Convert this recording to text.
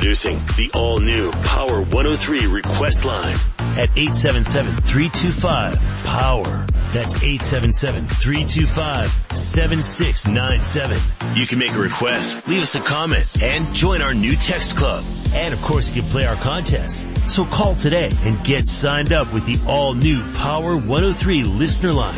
Introducing the all-new Power 103 request line at 877-325-POWER. That's 877-325-7697. You can make a request, leave us a comment, and join our new text club. And of course, you can play our contests. So call today and get signed up with the all-new Power 103 listener line